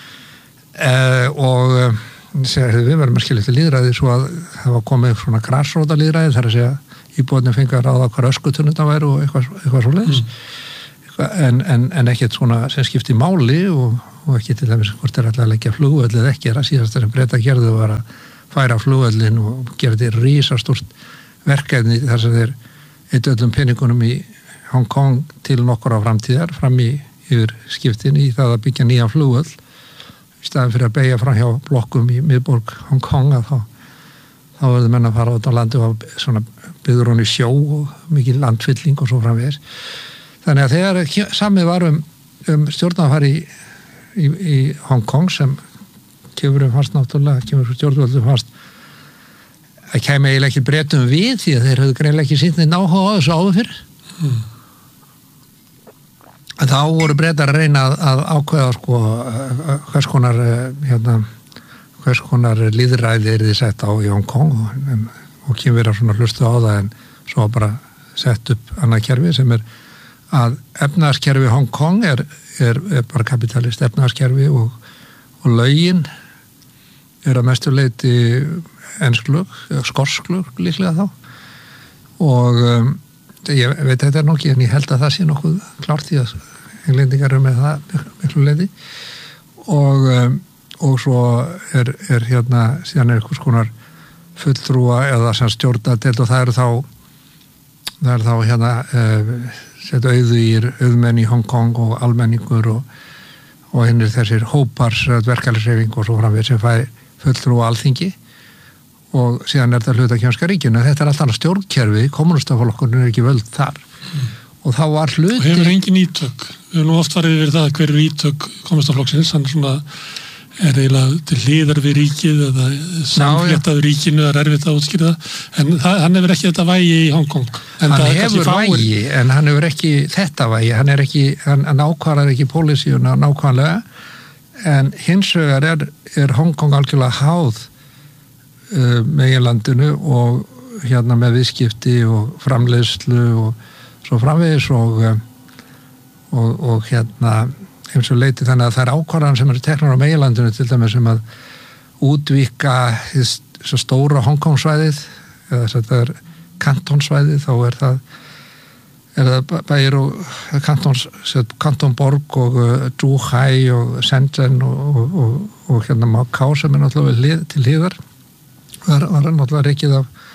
og við verðum að skilja eftir lýðræði svo að það var komið svona grassróta lýðræði þar að segja íbúarnir fengu að ráða hvar öskutunnum það væru og eitthvað svoleiðis en ekkert svona sem skipti máli og ekki til dæmis hvort alltaf að leggja flugvöll eða ekki, það síðast sem Breta gerðu var að færa flugvöllin og gera þetta risastórt verkefni þar sem þeir eittu öllum peningunum í Hong Kong til nokkur á framtíðar fram yfir skiptin í það að byggja nýja flugvöll í staðin fyrir að beygja fram hjá blokkum í miðborg Hong Kong að þá verður menn að fara út á landi og svona byggður hún í sjó og mikið landfylling og svo framvegis. Þannig að þegar samið var stjórnarfari í Hong Kong sem kemur fast náttúrulega, kemur stjórnvöldu fast að kæmi eiginlega ekki Bretum við því að þeir höfðu greinlega ekki sýnt neinn áhuga á þessu áður fyrr. Þá voru Bretar að reyna að ákveða sko hvers konar lýðræði er þið sett á í Hong Kong og kemur að svona hlustu á það en svo bara sett upp annað kerfi sem að efnahagskerfi Hong Kong er bara kapitalist efnahagskerfi og lögin að mestu leyti ensklög, skorslög líklega þá og ég veit þetta nokkið en ég held að það sé nokkuð klárt því að englendingar með það miklu leyti og svo er síðan einhvers konar fulltrúa eða sem stjórnardeild og það er þá setja auðmenn í Hong Kong og almenningur og hinnir þessir hópar verkefælishreyfing og svo framvegis sem fæ fulltrúa alþingi og síðan er þetta hluta kjónska ríkinu. Þetta er allt annað stjórnkerfi, kommunistaflokkurinn er ekki völd þar og þá var hluti... Og
hefur engin ítök. Við höfum oft farið yfir það hver ítök kommunistaflokksins, hann svona er eiginlega til hliðar við ríkið eða samfléttaður ríkinu, það er erfitt að útskýra það en hann hefur ekki þetta vægi í Hong Kong.
Hann hefur vægi en hann hefur ekki þetta vægi, hann ákvarðar ekki pólísíuna nákvæmlega en hins vegar er Hong Kong algjörlega háð meginlandinu og með viðskipti og framleiðslu og svo framvegis og eins og leiti þannig að það er ákvarðan sem eru teknar á meginlandinu til dæmis sem að útvíkka svo stóra Hong Kong svæðið eða þetta er kantonsvæðið þá er það bæir og kantonborg og Zhuhai og Shenzhen og Macau sem er náttúrulega til hliðar var náttúrulega rekið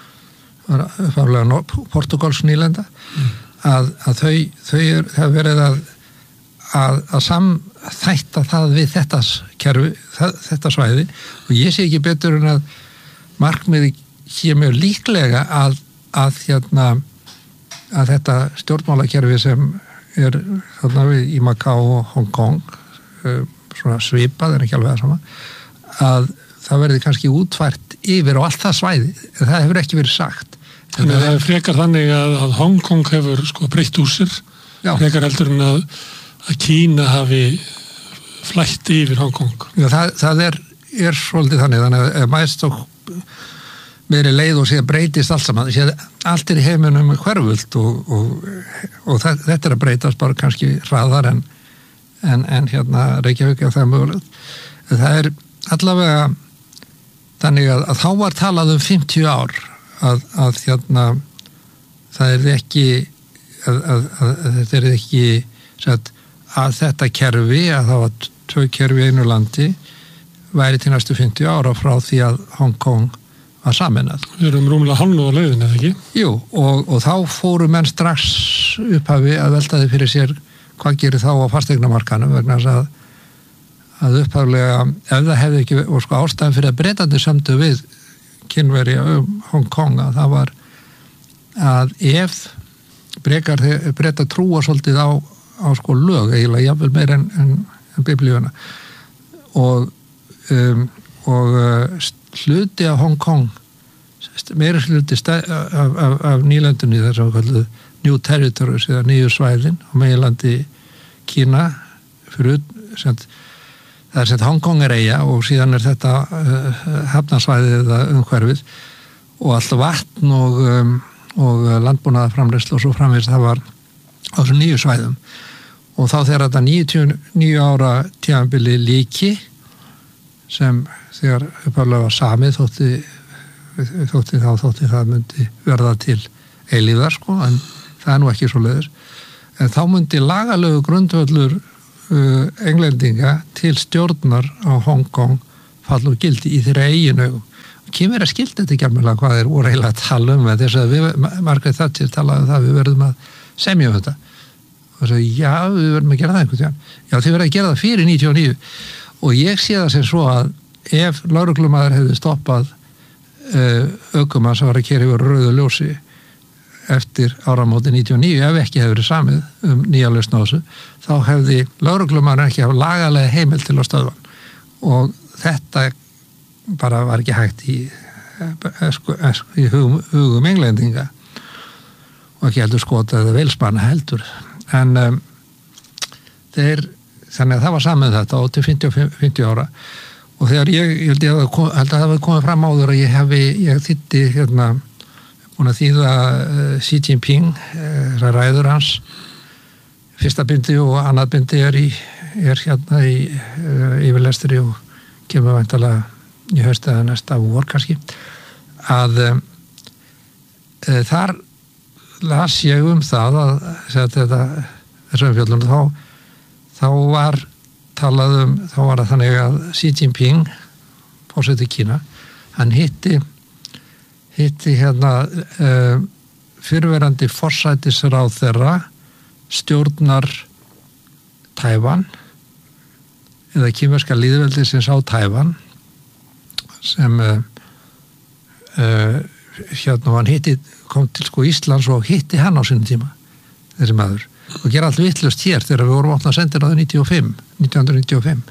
af Portugals nýlenda að þau hafa verið að samþætta það við þetta kerfi, þetta svæði og ég sé ekki betur en að markmiði hér mjög líklega að þetta stjórnmálakerfi sem er þarna við í Macau og Hong Kong svona svipað en ekki alveg það sama að það verði kannski útfært yfir á allt það svæði en það hefur ekki verið sagt.
Þannig að það er frekar þannig að Hong Kong hefur sko breytt úr sér frekar heldur en að Kína hafi flætt yfir Hong Kong.
Já, það er svolítið þannig að mæst og meðri leið og síðan breytist allt saman. Allt er í heiminum hverfult og þetta er að breytast bara kannski hraðar en Reykjavík og það mögulegt. Það er allavega þannig að þá var talað 50 ár að það er ekki þetta er ekki að þetta kerfi að það var 2 kerfi í einu landi væri til næstu 50 ára frá því að Hong Kong var sameinað.
Við erum rúmlega hálfnú á leiðinni, eða ekki?
Jú, og þá fóru menn strax upphafi að velta því fyrir sér hvað gerir þá á fasteignamarkanum vegna að upphaflega ef það hefði ekki, og sko ástæðan fyrir að Bretarnir sömdu við Kínverja Hong Kong að það var að ef Bretar trúa svolítið á sko lög eiginlega jafnvel meir en biblíuna og hluti af Hong Kong meira hluti af nýlendunni þar sem kalluð New Territories eða nýju svæðin á meginlandi Kína fyrir það er sett Hong Kong er eyja og síðan er þetta hafnarsvæðið eða umhverfið og allt vatn og landbúnaðarframleiðslu og svo framvegis það var á þessum nýju svæðum og þá þegar þetta 99 ára tímabili líki sem þegar upphaflega var samið þótti það myndi verða til eilífðar sko, en það nú ekki svo leiðis. En þá myndi lagalegu grundvöllur englendinga til stjórnar á Hong Kong fall úr gildi í þeirra eigin augum. Kínverjar skildi þetta ekki alveg hvað þeir voru eiginlega að tala þess að við, Margaret Thatcher talaði það, við verðum að semja þetta. Og svo, já, við verðum að gera það einhvern tímann. Já, þið verðum að gera það fyrir 99. Og ég sé það sem svo að ef lögreglumaður hefði stoppað ökumann sem var að keyra yfir rauðu ljósi eftir áramóti 99, ef ekki hefði verið samið nýja lausn á þessu, þá hefði lögreglumaður ekki hafa lagalega heimild til að stöðva hann. Og þetta bara var ekki hægt í hugum englendinga og ekki heldur Skota eða Velsmanna heldur. En þannig að það var samið þetta á til 50 ára og þegar ég held að það hefði komið fram áður að ég þýddi búin að þýða Xi Jinping, ræður hans, fyrsta bindi og annað bindi er hérna í yfirlestri og kemur væntanlega í haust eða næsta vor kannski, að þar las ég það að þessu umfjöllun þá var talað þá var það þannig að Xi Jinping forseti Kína, hann hitti fyrrverandi forsætisráðherra stjórnar Tævan eða kínverska lýðveldisins á Tævan sem hann kom til sko Íslands og hitti hann á sínum tíma þessi maður og gera allt vitlaust hér þegar við vorum opnað sendiráði 1995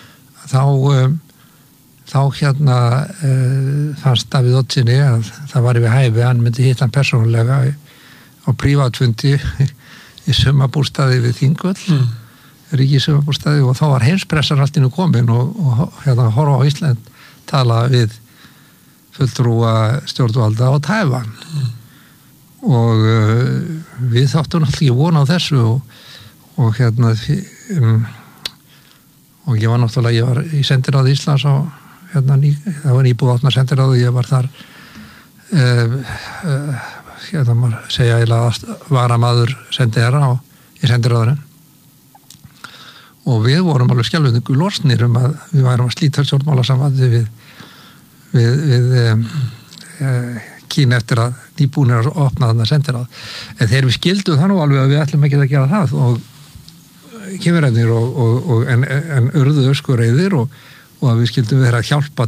þá fannst Davíð Oddssyni að það var yfir hæfi, hann myndi hitta hann persónulega á prívatfundi í sumarbústaði við Þingvöll ríkissumarbústaði og þá var heimspressar allt innu komin og horfa á Ísland tala við fulltrúa stjórnvalda á Tævan og við þáttum alltaf ekki vona á þessu og ég var náttúrulega, ég var í sendiráði Íslands og það var nýbúið opna sendiráði, ég var þar maður segja eiginlega varamaður sendiherra í sendiráðurinn og við vorum alveg skelfindi losnir að við værum að slíta stjórnmálasambandi við Kína eftir að nýbúinir að opna þarna sendiráð. En þegar við skildum það nú alveg að við ætlum ekki að gera það og kemurænir en urðu öskureiðir og að við skildum vera að hjálpa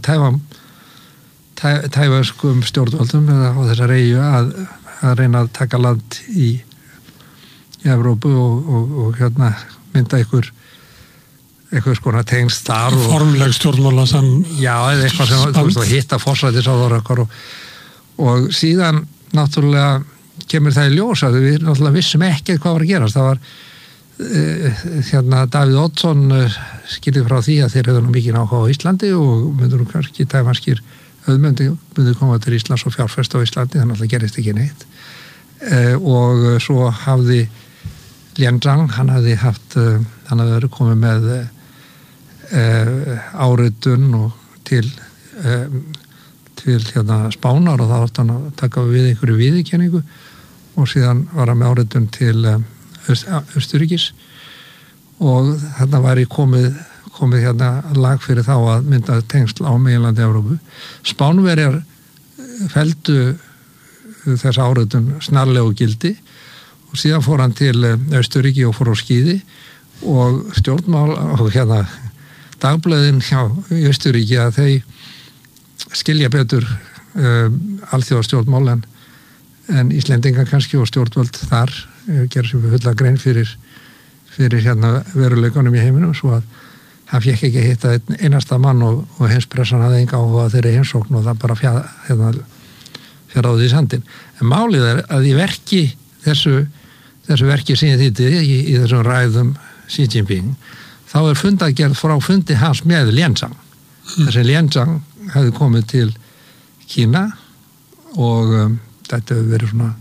tævanskum stjórnvöldum á þessar eyju að reyna að taka land í Evrópu og mynda einhver skona tengst þar
formleg stjórnmála sem
já, eða eitthvað sem þú veist að hitta forsætisáður og síðan náttúrulega kemur það í ljós að við náttúrulega vissum ekki hvað var að gerast. Það var Davíð Oddsson skilið frá því að þeir hefðu nú mikið áhuga á Íslandi og myndur kannski tævanskir myndu koma til Íslands og fjárfesta á Íslandi, þannig að það gerist ekki neitt og svo hafði Lian Zhang, hann hafði verið komið með áritun og til Spánar og þá var hann að taka við einhverju viðurkenningu og síðan var hann með áritun til Austurríkis og þarna var komið lag fyrir þá að mynda tengsl á meginlandi Evrópu. Spánverjar feldu þess áritun snarlegu gildi og síðan fór hann til Austurríki og fór á skíði og stjórnmál og dagblöðin hjá Austurríki að þeir skilja betur alþjóðastjórnmál en Íslendingar kannski og stjórnvöld þar gera sér fulla grein fyrir veruleikunum í heiminum svo að hann fékk ekki að hitta einasta mann og heimspressan hafði enga áhuga þeirri heimsókn og það bara fjaraði í sandin. En málið er að í verki þessu verki sem ég þýddi í þessum ræðum Xi Jinping þá fundagerð frá fundi hans með Lian Zhang. Þessi Lian Zhang hefði komið til Kína og þetta hefur verið svona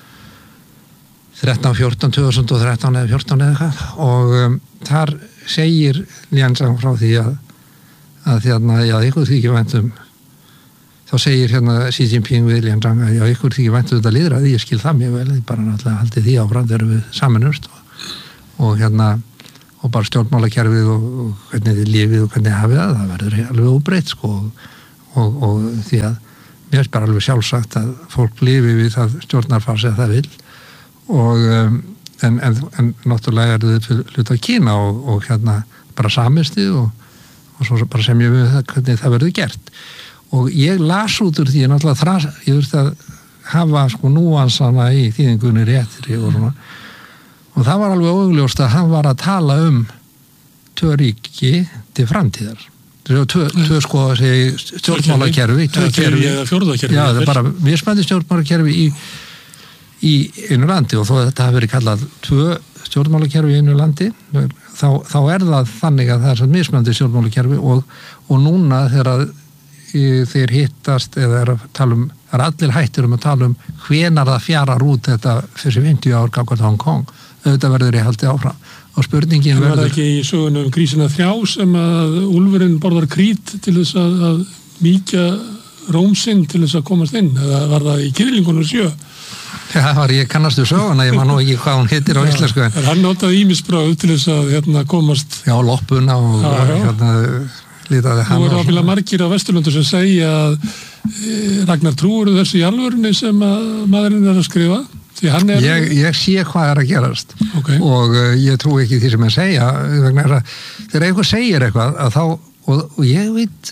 2013 eða 14 eða eitthvað og þar segir Lian Zhang frá því að eitthvað því ekki væntum þá segir hérna Xi Jinping við Lian Zhang að já, ykkur þykir væntu þetta lýðræði, ég skil það mjög vel, ég bara náttúrulega haldið því áfram þegar við saminumst og hérna og bara stjórnmálakerfið og hvernig þið lifið og hvernig hafið það verður alveg óbreytt sko og því að mér er bara alveg sjálfsagt að fólk lifi við það stjórnarfars eða það vil og en náttúrulega er þið hluta að Kína og hérna bara samisti og svo bara sem ég við það hvernig það verður gert og ég las út úr því náttúrulega ég þurfti að hafa sko núansana í þýðingunni réttri og svona og það var alveg augljóst að hann var að tala tvö ríki til framtíðar tvö sko stjórnmálakerfi
eða fjórðakerfi
já, það er bara mismændi stjórnmálakerfi í einu landi og þó að þetta hafi verið kallað tvö stjórnmálakerfi í einu landi þá er það þannig að það er svo mismændi stjórnmálakerfi og núna þegar þeir hittast eða er að tala það er allir hættir að tala hvenar það fjarar út þetta fyrir 50 ár gagnvart Hong Kong auðvitað verður ég haldið áfram og spurningin
verður... Það ekki í sögunum grísina 3 sem að úlfurinn borðar krít til þess að mýkja rómsinn til þess að komast inn eða var það í Kyrlingunum 7?
Já, það var ég kannastu söguna, ég man nú ekki hvað hún hittir á íslensku.
Hann notaði ýmisbröð til þess að komast...
Já, loppuna og lítaði hann...
Nú eru ábyggilega margir á Vesturlöndu sem segja að Ragnar trúir þessu í alvörunni sem að maðurinn er að skrifa?
Ég sé hvað er að gerast og ég trú ekki því sem ég segja þegar einhver segir eitthvað að þá, og ég veit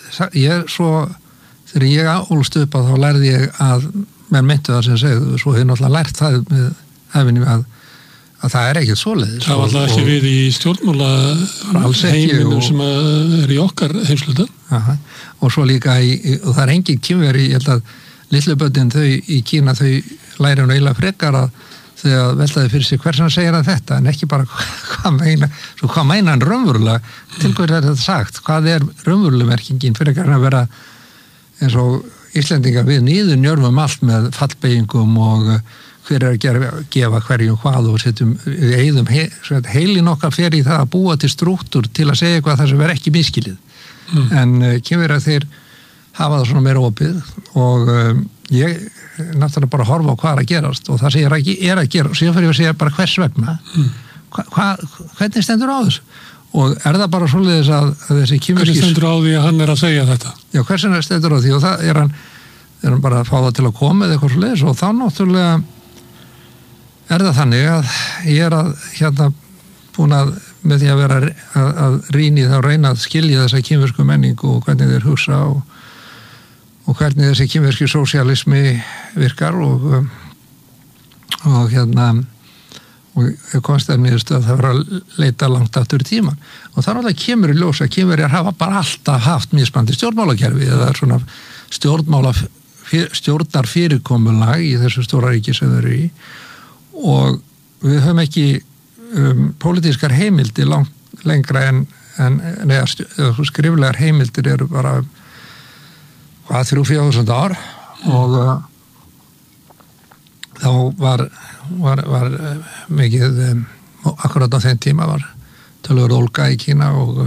þegar ég ólst upp að þá lærði ég að menn myndu það sem segðu, svo hefur náttúrulega lært það með hefinni að það er ekkert svoleiðis. Það
var alltaf ekki við í stjórnmála heiminum sem er í okkar heimsluta.
Aha. Og svo líka og það er engin kynveri, ég held að litluböndin þau í Kína þau læri hún eiginlega frekar að þegar veltaði fyrir sig hversan segir að þetta en ekki bara hvað meina hann raunverulega til hverju er þetta sagt, hvað er raunverulega merkingin fyrir að vera eins og Íslendinga við nýður njörfum allt með fallbeygingum og hver er að gefa hverju hvað og setjum heilin okkar fer í það að búa til strúktúr til að segja eitthvað það sem er ekki miskilið en kemur að þeir hafa það svona meira opið og ég náttúrulega bara horfa á hvað er að gerast og það sem ég er að gera og síðan fyrir ég að segja bara hvers vegna hvernig stendur á þessu og er það bara svoleiðis að þessi kýmverskis
hvernig stendur á því að hann er að segja þetta
já hvernig stendur á því og það er hann bara að fá það til að koma eða eitthvað svoleiðis og þá náttúrulega er það þannig að ég er að hérna búin að með því að vera að rýni þá reyna að skilja þessa kýmversku menningu og hvernig þeir hugsa og hvernig þessi kýmverski sósíalismi virkar og hérna og konstæðniðustu að það var að leita langt aftur í tíman og það náttúrulega kemur í ljós að kýmverjar hafa bara alltaf haft mismunandi stjórnmálakerfi eða svona stjórnarfyrirkomulag í þessu stóra ríki sem þau eru í og við höfum ekki pólitískar heimildir langt lengra en skriflegar heimildir eru bara 3-4.000 ár og þá var mikið akkurat á þeim tíma var tölur ólga í Kína og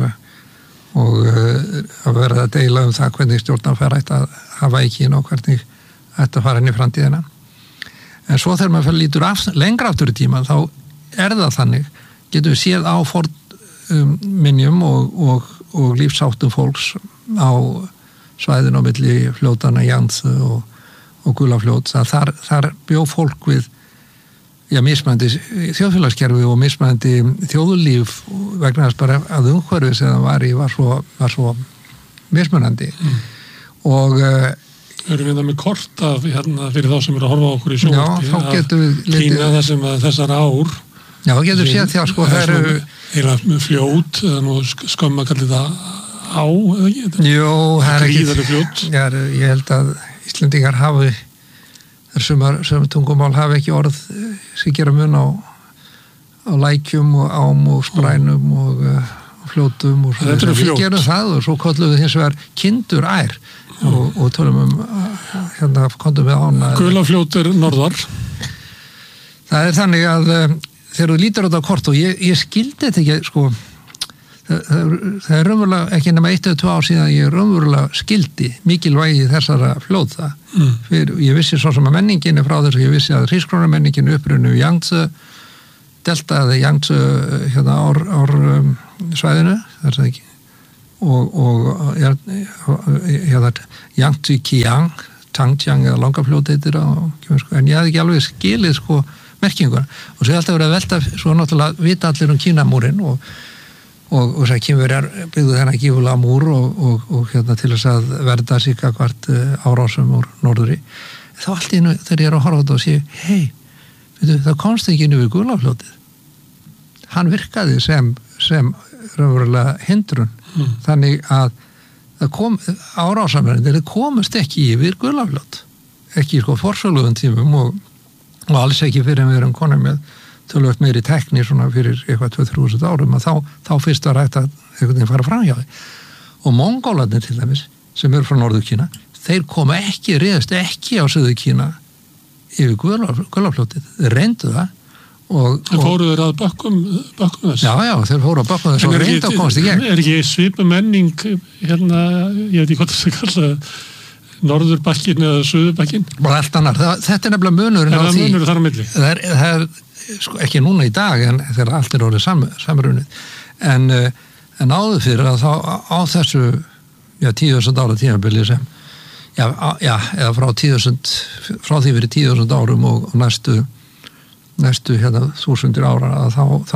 að verða að deila það hvernig stjórnarfær ætti að hafa í Kína og hvernig ætti að fara inn í framtíðina en svo þegar maður lítur lengra aftur í tíma þá er það þannig getum við séð á fornminjum og lífsháttum fólks á svæðin á milli fljótana Jans og Gulafljóts að þar bjó fólk við mismændi þjóðfélagskerfi og mismændi þjóðlíf vegna þess bara að umhverfið sem það var svo mismunandi og
erum við það með kort af hérna fyrir þá sem eru að horfa á okkur í sjónvarpi
að
Kína þessum að þessar ár
já, getur séð því að sko það eru
eða fljót eða nú skömm að kalla þetta á eða ekki?
Jú, það er ekki ég held að Íslendingar hafi þessum tungumál hafi ekki orð sem gera mun á lækjum og ám og sprænum og fljótum og svo við gerum það og svo kollum við hins vegar kindur ær og tölum hérna kondum við ána
Gulafljót er norðar
það er þannig að þegar þú lítur á þetta kort og ég skildi þetta ekki sko það er raunverulega ekki nema 1 eða 2 ár síðan ég raunverulega skildi mikilvægi þessara flóða. Ég vissi svo sem að menningin frá þessu, ég vissi að hrísgrónamenningin upprunnu í Yangtze delta eða Yangtze svæðinu, þar sem ekki, og Yangtze Kiang, Tangjiang eða Langafljót heitir en ég hafði ekki alveg skilið merkinguna og svo alltaf verið að velta svo náttúrulega vita allir Kínamúrin og þess að Kínverjar byggðu þennan gífulega múr og til þess að verða sig hvert árásum úr norðuri. Þá allt í einu þegar ég að horfa á þetta og sé, það komst ekki inn yfir Gulafljótið. Hann virkaði sem raunverulega hindrun. Þannig að árásamverðin komast ekki yfir Gulafljót. Ekki forsöluðum tímum og alls ekki fyrir við erum konum með tölvöld meiri tekni svona fyrir eitthvað 2-3 árum að þá fyrst var hægt að einhvern veginn fara fram hjá því. Og Mongólarnir til dæmis, sem eru frá Norður-Kína, þeir koma réðast ekki á Suður-Kína yfir Gulafljótið. Þeir reyndu það.
Þeir fóru þeir að bökkum þess?
Já, þeir fóru að bökkum þess og reyndu að komast í gegn.
Er ekki svipa menning hérna, ég veit ekki hvað það kalla Norðurbakkin eða Suðurbakkin?
Bara allt annar. Þetta er nefnilega munurinn á því.
Það munur þar á milli?
Það er ekki núna í dag en þegar allt orðið samrunnið. En áður fyrir að þá á þessu 10.000 ára tímabili sem eða frá því fyrir 10.000 árum og næstu 1000 ára að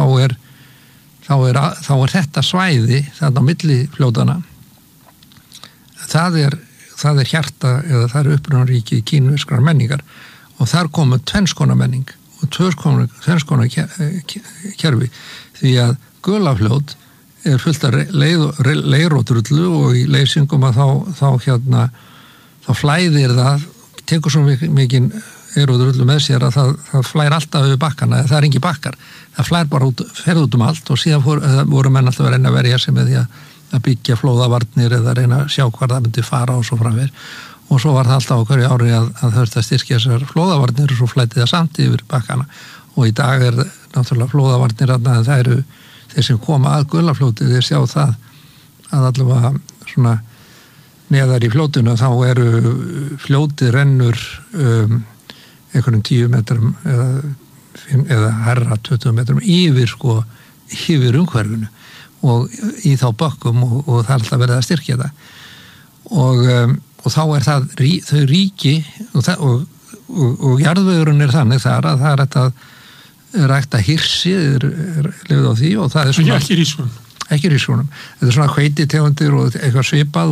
þá er þetta svæði þarna á milli fljótana það er hjarta eða það er upprunaríki kínverskrar menningar og þar komu tvennskonar menning og tvennskonar kerfi því að Gulafljót er fullt af leirótrullu og í leysingum að þá flæðir það tekur svo mikið leirótrullu með sér að það flæðir alltaf yfir bakkana, það er ekki bakkar það flæðir bara ferð út allt og síðan voru menn alltaf að reyna að verja sig með því að byggja flóðavarnir eða reyna að sjá hvað það myndi fara og svo framvegis og svo var það alltaf á hverju ári að það þurfti að styrkja þessar flóðavarnir og svo flætti það samt yfir bakkana og í dag er náttúrulega flóðavarnir að það eru þeir sem koma að Gulafljóti þeir sjá það að allavega svona neðar í fljótinu þá eru fljótið rennur einhverjum 10 metrum eða herra 20 metrum yfir umhverfinu og í þá bökkum og það er alltaf verið að styrkja það og þá er það þau ríki og jarðvegurinn er þannig þar að það er rækta hirsi lifið á því og það er svona ekki rískunum þetta er svona hveititegundir og eitthvað svipað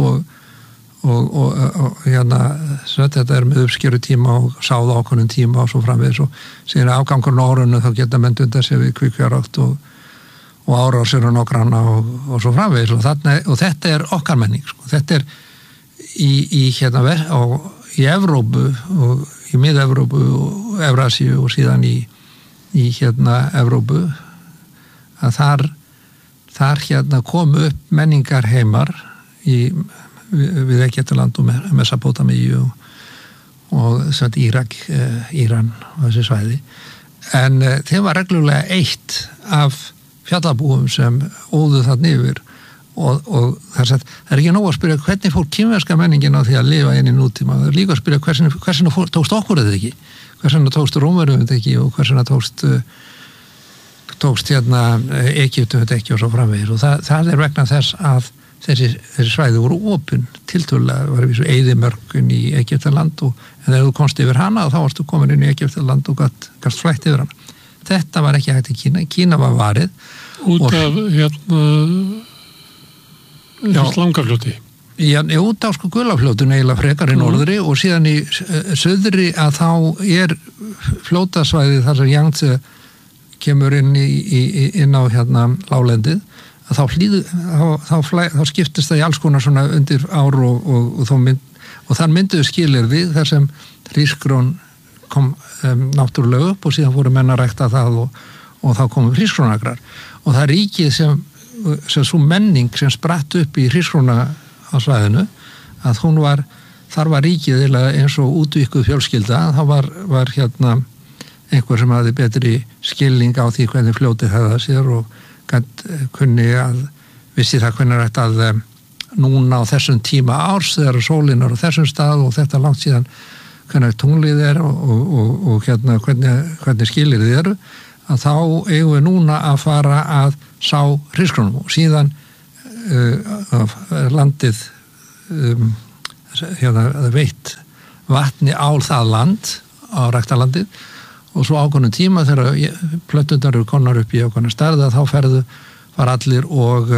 og þetta er með uppskeru tíma og sáða ákvörnum tíma og svo framvegis og síðan afgangurinn á árunum þá geta menn undan sér við kvikfjárrátt og árásir og nokkranna og svo framvegis og þetta er okkar menning þetta er í Evrópu og í Mið-Evrópu og Evrasíu og síðan í Evrópu að þar komu upp menningar heimar við Egyptaland og Mesopótamíu og Írak, Íran og þessi svæði en þeim var reglulega eitt af fjallabúum sem óðu þarna yfir og það er ekki nóg að spyrja hvernig fór kínverska menningin á því að lifa inn í nútíma, það er líka að spyrja hversina tókst okkur þetta ekki hversina tókst Rómverjum þetta ekki og hversina tókst Egyptum þetta ekki og svo framvegis og það er vegna þess að þessi svæði voru opin tiltölulega, var við svo eyðimörkun í Egyptaland en þegar þú komst yfir hana þá varstu komin inn í Egyptaland og gast flætt yfir hana þetta var ekki hægt í Kína var varið
út af Langafljóti
út á Gulafljótinu eiginlega frekar í norðri og síðan í söðri að þá er fljótasvæði þar sem Yangtze kemur inn á lálendið að þá skiptist það í alls konar svona undir ár og þar mynduðu skilir við þar sem hrísgrón kom náttúrulega upp og síðan fóru menn að rækta það og þá komu hrísgrónagrar og það ríkið sem svo menning sem spratt upp í hrísgróna á svæðinu að þar var ríkið eins og útvíkuð fjölskylda það var einhver sem hafði betri skilning á því hvernig fljótið hefða sér og kunni að vissi það hvernig er þetta að núna á þessum tíma árs þegar sólin er á þessum stað og þetta langt síðan hvernig tunglið er og hérna hvernig skilirðið eru, að þá eigum við núna að fara að sá hrísgrjónum og síðan landið veitt vatni á það land á ræktarlandið og svo ákveðnum tíma þegar plötundar eru komnar upp í ákveðna stærða þá fara allir og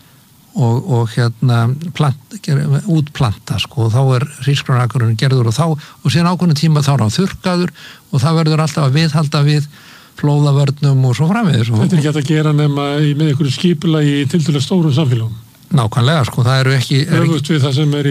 útplanta sko, og þá hrísgrjónakurinn gerður og síðan ákveðnum tíma þá er hann þurrkaður og það verður alltaf að viðhalda við flóðavörnum og svo framvegis.
Þetta er ekki hægt að gera nema með einhverju skipulagi í tiltölulega stórum samfélagum.
Nákvæmlega, sko, það eru ekki...
Öfugt við það sem er